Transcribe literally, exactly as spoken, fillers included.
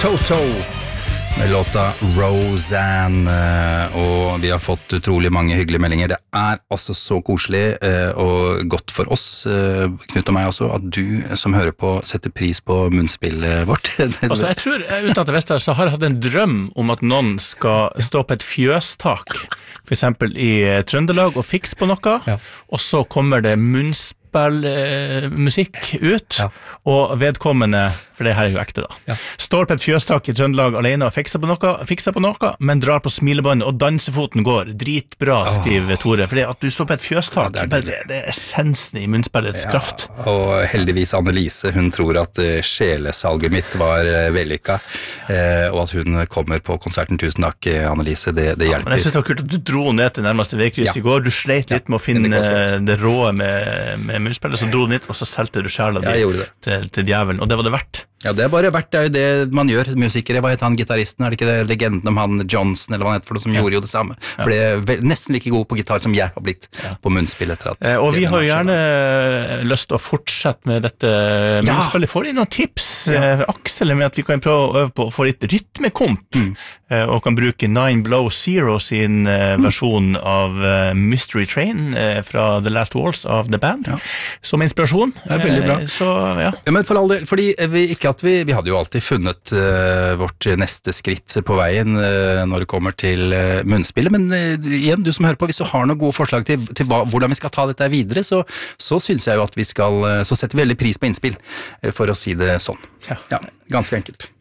Toto med låta Roseanne, og vi har fått utrolig mange hyggelige meldinger. Det er altså så koselig og godt for oss, Knut og meg også, at du som hører på setter pris på munnspillet vårt. Altså jeg tror, uten at jeg visste det, så har jeg hatt en drøm om at noen skal stå på et fjøstak, for eksempel i Trøndelag, og fikse på noe, ja. Og så kommer det munnspill Eh, musikk ut, ja. Og vedkommende, for det her er jo ekte da, ja. Står på et fjøstak i Trøndelag alene og fikser på noe, fikser på noe, men drar på smilebåndet, og dansefoten går. Dritbra, skriver oh. Tore, fordi at du står på et fjøstak, ja, det, er det. Det, det er essensen i munnspillets ja. Kraft. Og heldigvis Annelise, hun tror at sjelesalget mitt var vellykka, eh, og at hun kommer på konserten. Tusen takk, Annelise, det, det hjelper. Ja, men jeg synes det var kult at du dro ned til nærmeste veikryss ja. I går. Du sleit litt med å finne det, det råe med, med munnspillet, så dro du ned, og så selte du sjela di til, til djevelen, og det var det verdt. Ja, det er bare verdt, det er jo det man gjør, musikere. Hva heter han gitaristen? Er det ikke det legenden om han Johnson, eller hva han heter for noe, som ja. Gjorde jo det samme? Ja. Ble vel, nesten like god på gitar som jeg har blitt ja. På munnspill etter at... Eh, og vi har jo gjerne lyst til å fortsette med dette ja. Munnspillet. Får inn noen tips, ja. eh, Aksel, med at vi kan prøve å øve på å få litt rytmekomp, mm. eh, og kan bruke Nine Below Zero sin eh, mm. versjon av eh, Mystery Train eh, fra The Last Waltz av The Band, ja. Som inspirasjon. Det er veldig bra. Eh, så, ja. Ja, men for all del, fordi vi ikke at vi, vi hadde jo alltid funnet uh, vårt neste skritt på veien uh, når det kommer til uh, munnspillet, men uh, igjen, du som hører på, hvis du har noen gode forslag til, til hva, hvordan vi skal ta dette videre, så, så synes jeg jo at vi skal, uh, så setter vi veldig pris på innspill, uh, for å si det sånn. Ja, ja ganske enkelt.